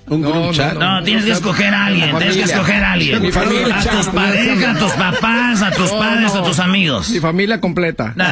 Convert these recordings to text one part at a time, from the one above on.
¿Un group chat? No, tienes que escoger a alguien. Tienes que escoger a alguien. Mi familia. A tus parejas, a tus papás, a tus padres, a tus amigos. Mi familia completa. No.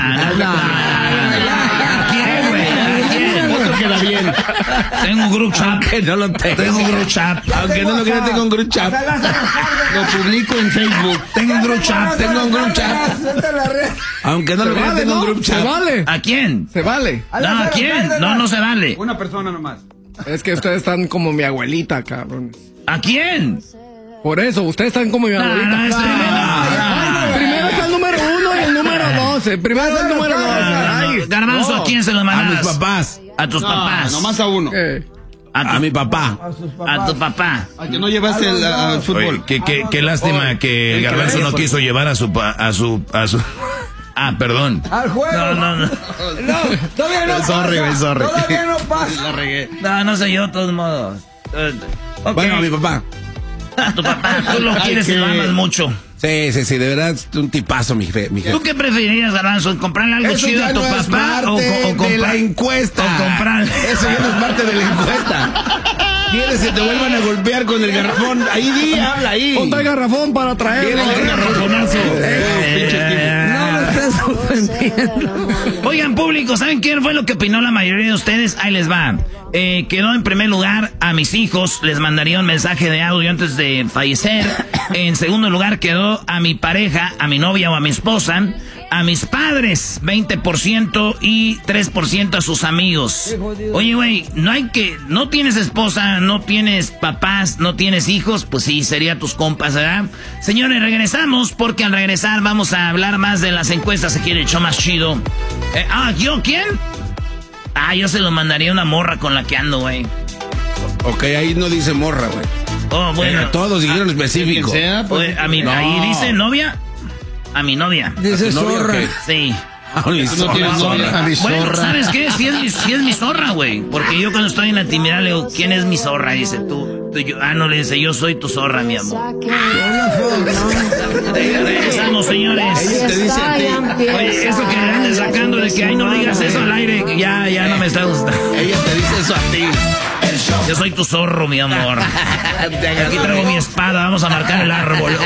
¿A quién, güey? ¿A quién? Otro queda bien. Tengo un group chat. Aunque no lo tengo. Tengo un group chat. Aunque no lo quiera, tengo un group chat. Lo publico en Facebook. Tengo un group chat. Tengo un group chat. Aunque no lo quiera, tengo un group chat. Se vale. ¿A quién? Se vale. No, ¿a quién? No se vale. Una persona nomás. Es que ustedes están como mi abuelita, cabrón. ¿A quién? Por eso, ustedes están como mi abuelita. Primero está el número 1 y el número 12. Primero está el número 12. Garbanzo, ¿a quién se lo mandas? A mis papás. A tus papás. Nomás a uno. A mi papá. A tu papá. A que no llevaste al fútbol. Oye, qué lástima que el Garbanzo no quiso llevar a su perdón. Al juego. No, todavía no Sorry, güey, sorry. Todavía no pasa. La regué. no sé yo, de todos modos. Okay. Bueno, a mi papá. A tu papá, tú lo quieres y lo amas mucho. Sí, de verdad, es un tipazo, mi jefe. ¿Tú qué preferirías, Garbanzo? ¿Comprarle algo Eso chido ya a tu no es papá parte o comprar de la encuesta? O comprar. Eso ya no es parte de la encuesta. ¿Quieres que te vuelvan a golpear con el garrafón? Ahí habla ahí. Ponte el garrafón para traer. El garrafonazo. No lo estés ofendiendo. Oigan, público, ¿saben quién fue lo que opinó la mayoría de ustedes? Ahí les va. Quedó en primer lugar a mis hijos, les mandaría un mensaje de audio antes de fallecer. En segundo lugar quedó a mi pareja, a mi novia o a mi esposa. A mis padres, 20% y 3% a sus amigos. Oye, güey, no tienes esposa, no tienes papás, no tienes hijos, pues sí, sería tus compas, ¿verdad? Señores, regresamos, porque al regresar vamos a hablar más de las encuestas, se quiere el show más chido. ¿Yo quién? Yo se lo mandaría a una morra con la que ando, güey. Ok, ahí no dice morra, güey. Oh, bueno. Todos dijeron específico. Oye, ahí dice novia. A mi novia. Dice zorra. Sí. No tienes zorra. Bueno, ¿sabes qué? Si es mi zorra, güey. Porque yo cuando estoy en la intimidad le digo, ¿quién es mi zorra? Dice, tú yo. No, le dice, yo soy tu zorra, mi amor. Regresamos, señores. Ella te dice a ti. Oye, eso que le andes sacando de que, no digas eso al aire, que ya no me está gustando. Ella te dice eso a ti. Yo soy tu zorro, mi amor. Aquí traigo mi espada, vamos a marcar el árbol.